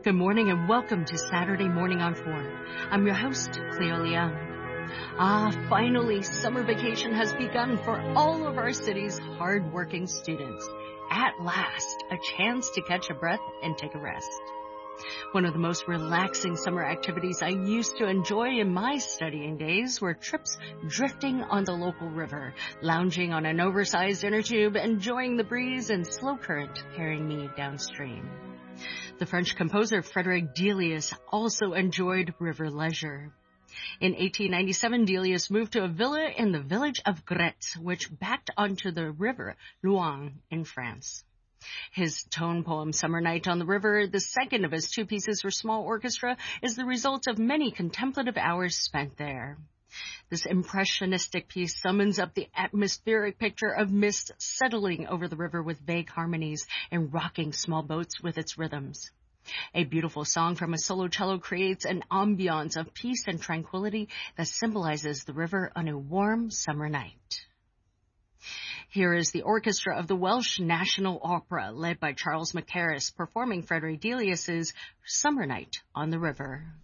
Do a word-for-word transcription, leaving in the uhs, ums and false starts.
Good morning and welcome to Saturday Morning on four. I'm your host, Cleo Liang. Ah, finally, summer vacation has begun for all of our city's hard-working students. At last, a chance to catch a breath and take a rest. One of the most relaxing summer activities I used to enjoy in my studying days were trips drifting on the local river, lounging on an oversized inner tube, enjoying the breeze and slow current carrying me downstream. The French composer Frédéric Delius also enjoyed river leisure. In eighteen ninety-seven, Delius moved to a villa in the village of Gretz, which backed onto the river Loing in France. His tone poem, Summer Night on the River, the second of his two pieces for small orchestra, is the result of many contemplative hours spent there. This impressionistic piece summons up the atmospheric picture of mist settling over the river with vague harmonies and rocking small boats with its rhythms. A beautiful song from a solo cello creates an ambiance of peace and tranquility that symbolizes the river on a warm summer night. Here is the orchestra of the Welsh National Opera, led by Charles Mackerras, performing Frédéric Delius's Summer Night on the River.